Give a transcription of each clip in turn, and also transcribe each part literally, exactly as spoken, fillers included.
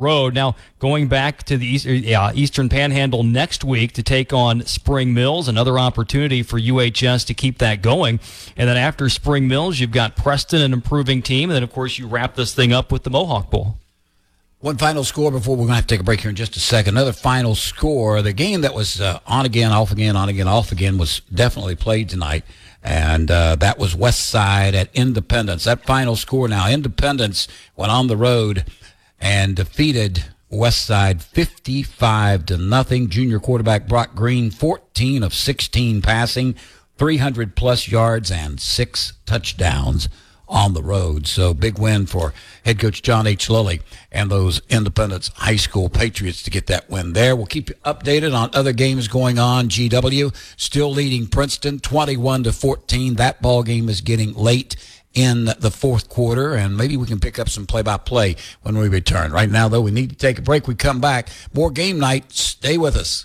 road. Now, going back to the East, uh, Eastern Panhandle next week to take on Spring Mills, another opportunity for U H S to keep that going. And then after Spring Mills, you've got Preston, an improving team. And then, of course, you wrap this thing up with the Mohawk Bowl. One final score before we're going to have to take a break here in just a second. Another final score. The game that was uh, on again, off again, on again, off again was definitely played tonight. And uh, that was West Side at Independence. That final score now, Independence went on the road and defeated West Side fifty-five to nothing. Junior quarterback Brock Green, fourteen of sixteen passing, three hundred plus yards and six touchdowns on the road. So big win for head coach John H. Lilly and those Independence High School Patriots to get that win there. We'll keep you updated on other games going on. G W still leading Princeton twenty-one to fourteen. That ball game is getting late in the fourth quarter, and maybe we can pick up some play-by-play when we return. Right now, though, we need to take a break. We come back. More game night. Stay with us.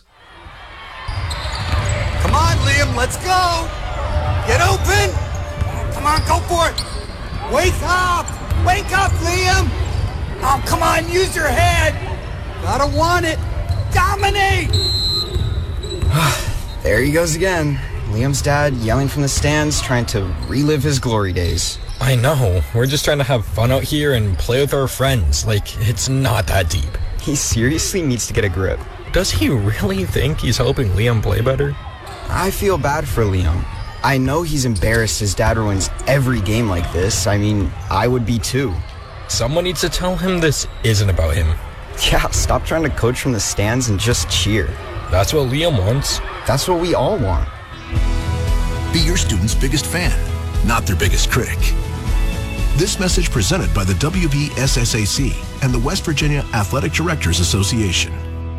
Come on, Liam. Let's go. Get open. Come on, go for it. Wake up! Wake up, Liam! Oh, come on, use your head! Gotta want it! Dominate! There he goes again. Liam's dad yelling from the stands, trying to relive his glory days. I know. We're just trying to have fun out here and play with our friends. Like, it's not that deep. He seriously needs to get a grip. Does he really think he's helping Liam play better? I feel bad for Liam. I know he's embarrassed his dad ruins every game like this. I mean, I would be too. Someone needs to tell him this isn't about him. Yeah, stop trying to coach from the stands and just cheer. That's what Liam wants. That's what we all want. Be your student's biggest fan, not their biggest critic. This message presented by the W V S S A C and the West Virginia Athletic Directors Association.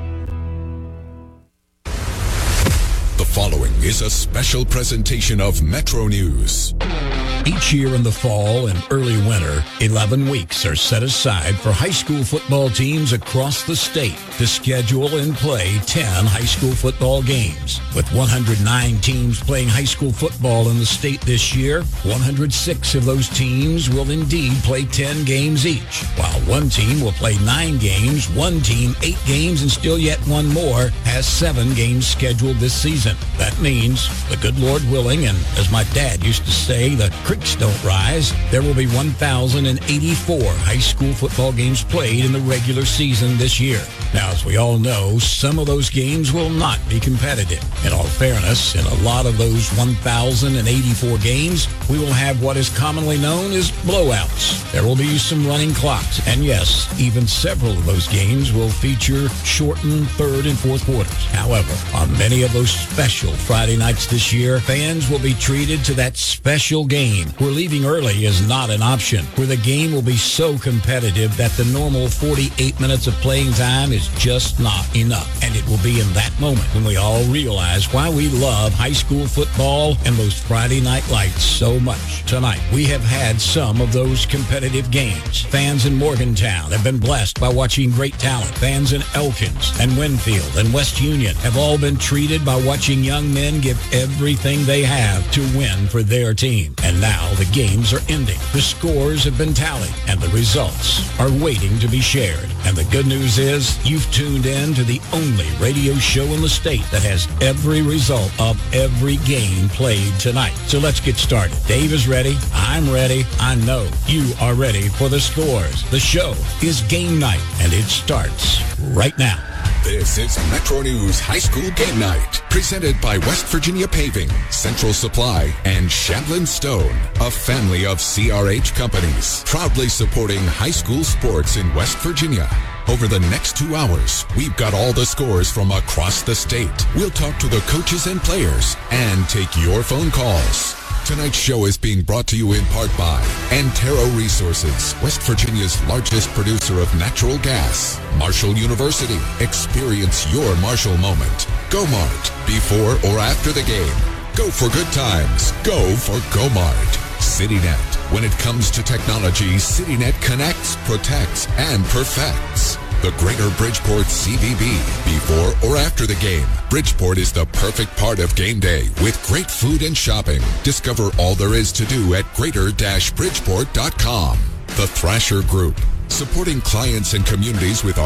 The following is a special presentation of Metro News. Each year in the fall and early winter, eleven weeks are set aside for high school football teams across the state to schedule and play ten high school football games. With one hundred nine teams playing high school football in the state this year, one hundred six of those teams will indeed play ten games each, while one team will play nine games, one team eight games, and still yet one more has seven games scheduled this season. That means, the good Lord willing, and as my dad used to say, the creeks don't rise, there will be one thousand eighty-four high school football games played in the regular season this year. Now, as we all know, some of those games will not be competitive. In all fairness, in a lot of those one thousand eighty-four games, we will have what is commonly known as blowouts. There will be some running clocks, and yes, even several of those games will feature shortened third and fourth quarters. However, on many of those special Friday nights this year, fans will be treated to that special game where leaving early is not an option, where the game will be so competitive that the normal forty-eight minutes of playing time is just not enough. And it will be in that moment when we all realize why we love high school football and those Friday night lights so much. Tonight, we have had some of those competitive games. Fans in Morgantown have been blessed by watching great talent. Fans in Elkins and Winfield and West Union have all been treated by watching young men give everything they have to win for their team. And now the games are ending. The scores have been tallied, and the results are waiting to be shared. And the good news is you've tuned in to the only radio show in the state that has every result of every game played tonight. So let's get started. Dave is ready. I'm ready. I know you are ready for the scores. The show is Game Night, and it starts right now. This is Metro News High School Game Night, presented by West Virginia Paving, Central Supply, and Shandlin Stone, a family of C R H companies, proudly supporting high school sports in West Virginia. Over the next two hours, we've got all the scores from across the state. We'll talk to the coaches and players and take your phone calls. Tonight's show is being brought to you in part by Antero Resources, West Virginia's largest producer of natural gas. Marshall University. Experience your Marshall moment. Go-Mart. Before or after the game. Go for good times. Go for Go-Mart. CityNet. When it comes to technology, CityNet connects, protects, and perfects. The Greater Bridgeport C V B. Before or after the game, Bridgeport is the perfect part of game day with great food and shopping. Discover all there is to do at greater dash bridgeport dot com. The Thrasher Group. Supporting clients and communities with